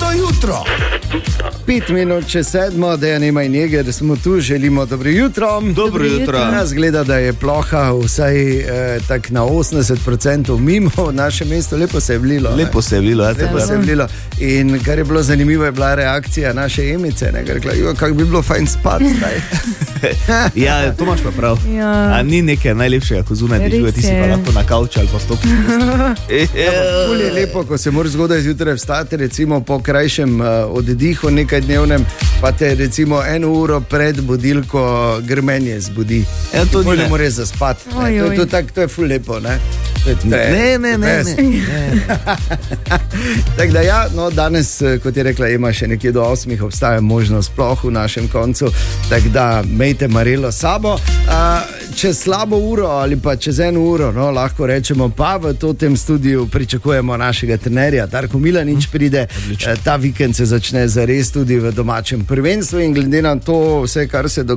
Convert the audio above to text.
jutro. 5 minut čez 7, Dejan Ema in Jeger smo tu, želimo dobro jutro. Dobro jutro. Jaz gleda, da je ploha vsaj tak na 80% mimo v našem mestu, lepo se je vlilo. Lepo se je vlilo. In kar je bilo zanimivo, je bila reakcija naše Emice, ne, ker je rekla, kako bi bilo fajn spati zdaj. Ja, to imaš pa prav. Ja. A ni nekaj najlepšega, ko zunaj dežuje, ti si pa lahko na kavču ali pa stopi. Ful je lepo, ko se moraš zgodaj zjutraj vstati, recimo po krajšem oddihu nekaj dnevnem, pa te recimo 1 uro pred budilko grmenje zbudi. Ja, to ni ne moreš zaspati. To je ful lepo, ne? Ne. Tako da ja, no, danes, kot je rekla Ema, še nekje do 8 obstaja možnost sploh v našem koncu, tako da mejte marelo sabo. Čez slabo uro ali pa čez 1 uro, no, lahko rečemo, pa v tem studiu pričakujemo našega trenerja. Darko Milanič pride, ta vikend se začne zares tudi v domačem prvenstvu in glede na to vse, kar se dogaja,